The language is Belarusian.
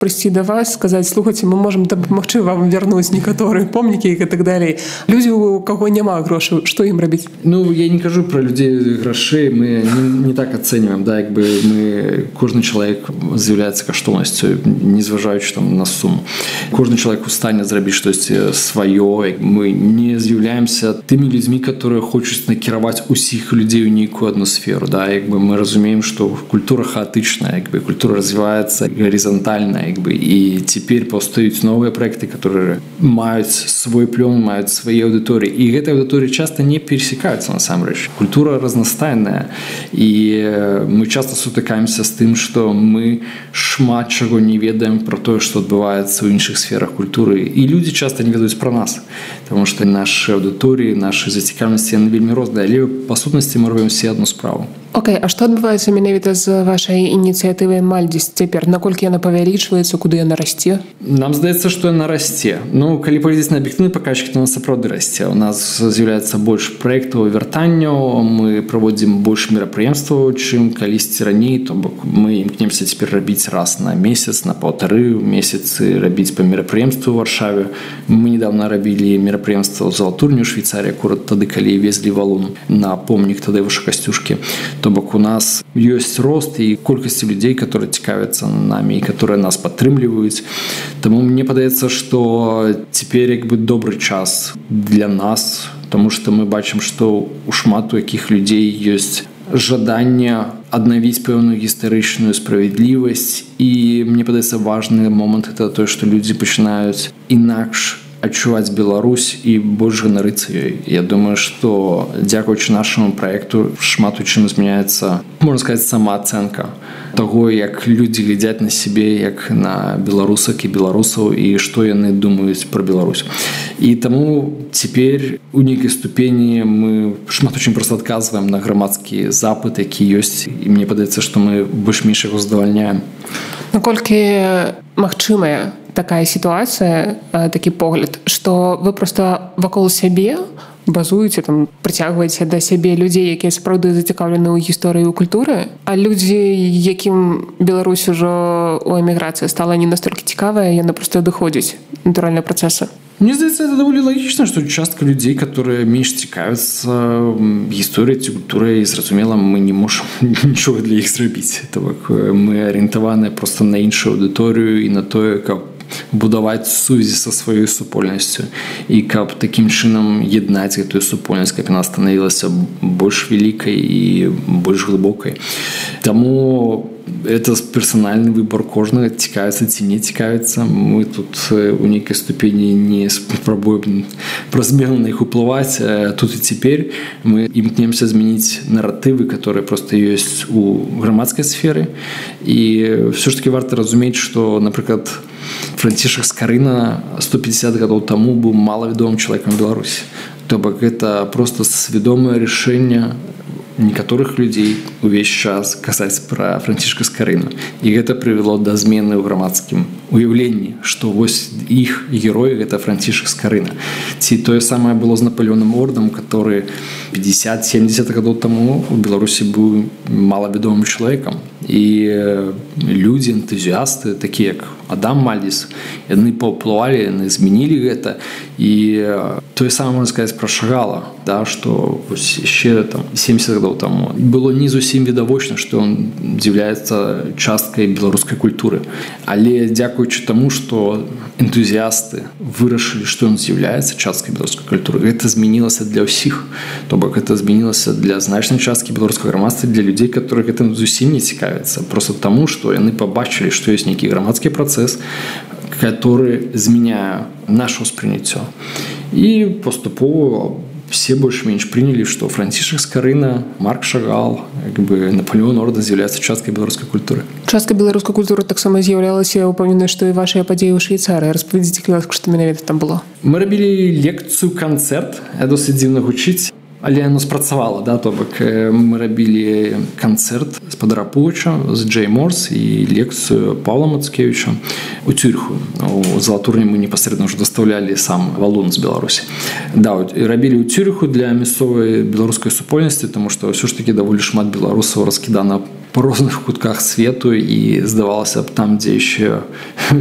прыйсці да вас, сказаць: слухайце, мы можам дапамагчы вам вярнуць некаторыя помнікі і так далей. Людзі, у каго няма грошаў, што ім рабіць? Я не кажу про людзей грошей, мы не так ацэньваем, да, як бы мы, кожны чалавек з'яўляецца каштоўнасцю, не зважаючы там на суму. Кожны чалавек у стане зрабіць штосьці сваё, мы не з'яўляемся тымі людзьмі, которые хочуць накіраваць усіх людзей у нейкую одну сферу, да, як бы мы разумеем, што культура хаотычная, як бы культура развіваецца горизонтально, и теперь повстают новые проекты, которые имеют свой плен, имеют свои аудитории. И эти аудитории часто не пересекаются, на самом деле. Культура разностайная. И мы часто сутыкаемся с тем, что мы шмат чего не ведаем про то, что отбывается в інших сферах культуры. И люди часто не ведают про нас. Потому что наши аудитории, наши зацікавленості, они вельми розные. Але, по сутности, мы робим все одну справу. Окей, а што адбываецца менавіта з вашай ініцыятывай Мальдзіс цяпер? Наколькі яна павялічваецца, куды яна расце? Нам здаецца, што яна расце. Калі паглядзець на аб'ектыўны паказчык, то яна сапраўды расце. У нас з'яўляецца больш праектаў і вяртанняў, мы праводзім больш мерапрыемстваў, чым калісьці раней, то бок мы імкнемся цяпер рабіць раз на месяц, на паўтары месяцы рабіць па мерапрыемству ў Варшаве. Мы недавно рабілі мерапрыемства ў Залатурні ў Швейцарыі, акурат тады, калі везлі валун на помнік Тадеуша Касцюшкі. То бок у нас ёсць рост і колькасці людзей, которые цікавяцца намі і которые нас падтрымліваюць. Таму мне падаецца, што цяпер як бы добры час для нас, тому што мы бачым, што у шмату якіх людзей ёсць жаданне аднавіць пэўную гістарычную справядлівасць. І мне падаецца важны момант это тое, што людзі пачынаюць інакш адчуваць Беларусь і больш ганарыцца ёй. Я думаю, што дзякуючы нашаму праекту шмат у чым змяняецца, можна сказаць, самаацэнка таго, як людзі глядзяць на сябе, як на беларусак і беларусаў, і што яны думаюць пра Беларусь. І таму цяпер у нейкай ступені мы шмат у чым проста адказваем на грамадскі запыт, які ёсць, і мне падаецца, што мы больш-менш яго задавальняем. Наколькі магчымая такая сітуацыя, такі погляд, што вы проста вакол сябе базуеце, там, прыцягваеце да сябе людзей, якія сапраўды зацікаўлены ў гісторыі і культуры, а людзі, якім Беларусь ужо ў эміграцыі стала не настолькі цікавая, яны проста адыходзяць натуральныя працэсы. Мне здаецца, это даволі лагічна, што частка людзей, которые менш цікавяцца гісторыяй ці культурай, зразумела, мы не можам нічога для іх зрабіць. Мы арыентаваныя проста на іншую аўдыторыю і на тое, каб будаваць сувязі са сваёй супольнасцю і каб такім чынам яднаць гэтую супольнасць, каб яна станавілася больш вялікай і больш глыбокай. Таму это персональный выбор кожнага, цікавіцца ці не цікавіцца. Мы тут у нейкай ступені не спрабуем празмерна на іх уплываць. Тут і цяпер мы імкнемся змяніць наратывы, которые просто ёсць у грамадскай сферы. І все ж таки варта разумець, што, напрыклад, Францішак Скарына 150 гадоў таму быў малавядомым чалавекам Беларусі. То бок гэта просто свядомае рашэнне некаторых людзей увесь час казаць пра Францішка Скарыну. І гэта прывяло да змены ў грамадскім уяўленні, што вось іх герой гэта Францішак Скарына. Ці тое самае было з Напалеоном Ордам, который 50-70 гадоў таму у Беларусі быў малавядомым чалавекам. І людзі, энтузіасты, такія як Адам Мальдзіс, яны паўплывалі, яны змянілі гэта. І тое самае можна сказаць пра Шагала, да, што яшчэ 70 гадоў таму было не зусім відавочна, што ён з'яўляецца часткай беларускай культуры. Але дзякуючы таму, што энтузіасты вырашылі, што ён з'яўляецца часткай беларускай культуры, гэта змянілася для ўсіх. То бок гэта змянілася для значнай часткі беларускага грамадства, для людзей, которые гэтым зусім не цікавяцца. Просто таму, што яны пабачылі, што ёсць нейкі грамадскі працэс, который змяняе наше ўспрыняццё. І паступова все больш-менш прынялі, што Францішак Скарына, Марк Шагал, Напалеон Ордэн з'яўляецца часткай беларускай культуры. Частка беларускай культуры таксама з'яўлялася, упэўнены, што і вашыя падзеі ў Швейцарыі. Распавядзіце, што менавіта там было. Мы рабілі лекцыю-канцэрт, досыць дзіўна гучыць, але яно спрацавала, да, то бок мы рабілі канцэрт спадара Пугача з Джей Морс і лекцыю Паўла Мацкевіча у Цюриху. У Залатурні мы непасрэдна ўжо дастаўлялі сам валун з Беларусі. Да, рабілі ў Цюриху для мясцовай беларускай супольнасці, таму што ўсё ж такі даволі шмат беларусаў раскідана па розных кутках свету і здавалася б там, дзе яшчэ